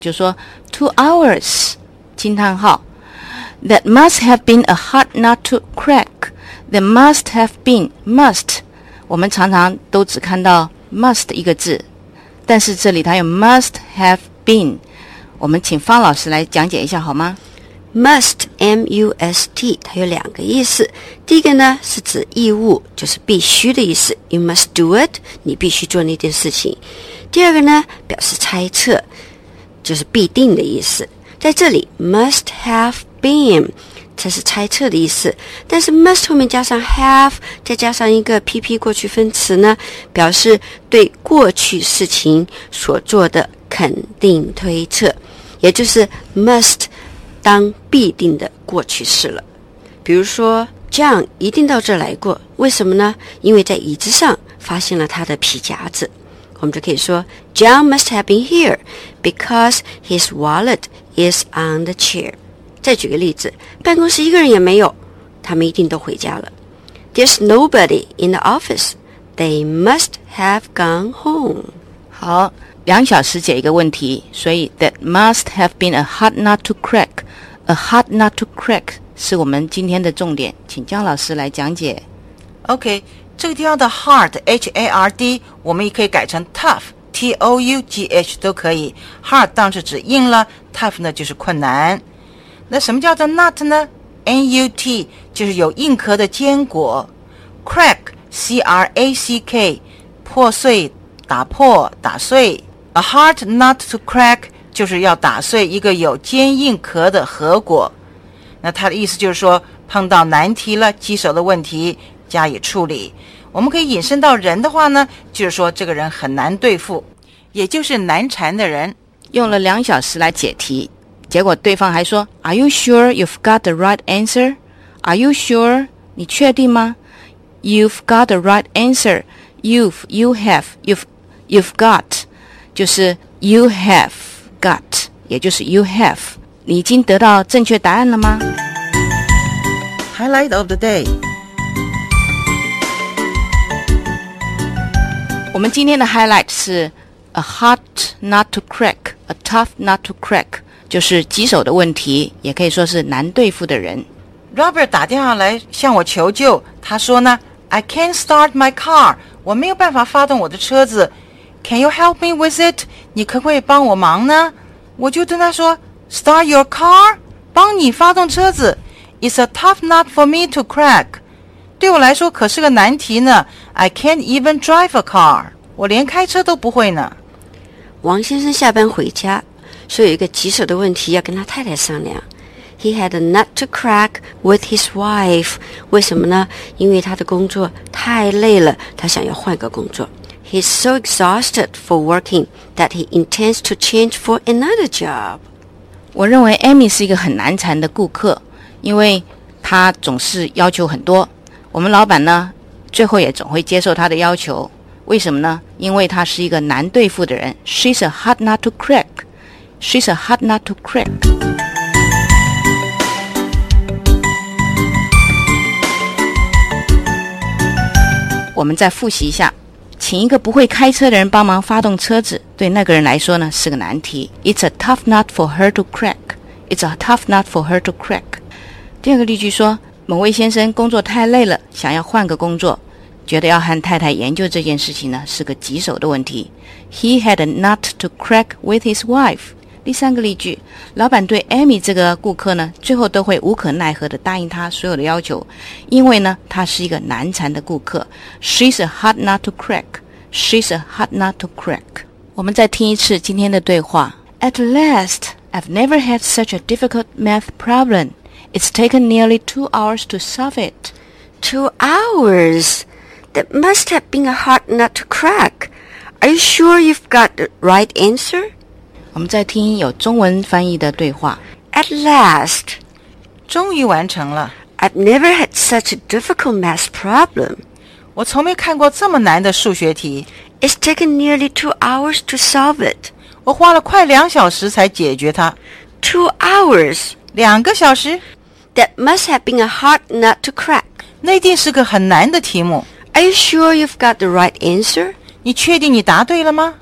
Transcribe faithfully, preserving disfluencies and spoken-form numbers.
就说 two hours 惊叹号 That must have been a hard nut to crack. That must have been must 我们常常都只看到 must 一个字，但是这里它有 must have been。 我们请方老师来讲解一下好吗？ Must M U S T 它有两个意思，第一个呢是指义务，就是必须的意思， You must do it 你必须做那件事情。第二个呢表示猜测，就是必定的意思。在这里 must have been 这是猜测的意思，但是 must 后面加上 have 再加上一个 P P 过去分词呢，表示对过去事情所做的肯定推测，也就是 must 当必定的过去式了。比如说 John 一定到这儿来过，为什么呢？因为在椅子上发现了他的皮夹子，我们就可以说 John must have been here because his wallet is on the chair。 再举个例子，办公室一个人也没有，他们一定都回家了。 There's nobody in the office. They must have gone home. 好，两小时解一个问题，所以 that must have been a hard nut to crack. A hard nut to crack 是我们今天的重点，请姜老师来讲解。 OK， 这个地方的 hard H A R D 我们也可以改成 tough T O U G H 都可以。 hard 当是指硬了， tough 呢就是困难。那什么叫做 nut 呢？ N U T 就是有硬壳的坚果。 crack C R A C K 破碎，打破，打碎。 A hard nut to crack 就是要打碎一个有坚硬壳的核果。那它的意思就是说，碰到难题了，棘手的问题加以处理。我们可以引申到人的话呢，就是说这个人很难对付，也就是难缠的人。 用了两小时来解题，结果对方还说 Are you sure you've got the right answer? Are you sure? 你确定吗？ You've got the right answer. You've, you have, you've, you've got 就是 you have got 也就是 you have 你已经得到正确答案了吗？ Highlight of the day， 我们今天的 highlight 是 a hard nut to crack, a tough nut to crack 就是棘手的问题，也可以说是难对付的人。 Robert 打电话来向我求救，他说呢 I can't start my car， 我没有办法发动我的车子。 Can you help me with it？ 你可不可以帮我忙呢？我就对他说 Start your car？ 帮你发动车子。 It's a tough nut for me to crack， 对我来说可是个难题呢。 I can't even drive a car， 我连开车都不会呢。 王先生下班回家，说有一个棘手的问题要跟他太太商量。 He had a nut to crack with his wife， 为什么呢？因为他的工作太累了，他想要换个工作。 He's so exhausted for working that he intends to change for another job。 我认为 Amy 是一个很难缠的顾客，因为她总是要求很多，我们老板呢最后也总会接受她的要求。为什么呢？因为她是一个难对付的人。 She's a hard nut to crack. She's a hard nut to crack. 我们再复习一下，请一个不会开车的人帮忙发动车子，对那个人来说呢是个难题。 It's a tough nut for her to crack. It's a tough nut for her to crack. 第二个例句说，某位先生工作太累了，想要换个工作，觉得要和太太研究这件事情呢是个棘手的问题。 He had a nut to crack with his wife. 第三个例句，老板对 Amy 这个顾客呢最后都会无可奈何地答应他所有的要求，因为呢他是一个难缠的顾客。 She's a hard nut to crack. She's a hard nut to crack. 我们再听一次今天的对话。 At last, I've never had such a difficult math problem. It's taken nearly two hours to solve it. Two hours? That must have been a hard nut to crack. Are you sure you've got the right answer? 我们再听有中文翻译的对话。 At last, 终于完成了。 I've never had such a difficult math problem. 我从没看过这么难的数学题。 It's taken nearly two hours to solve it. 我花了快两小时才解决它。 Two hours? 两个小时？ That must have been a hard nut to crack. 那一定是个很难的题目。 Are you sure you've got the right answer? 你确定你答对了吗？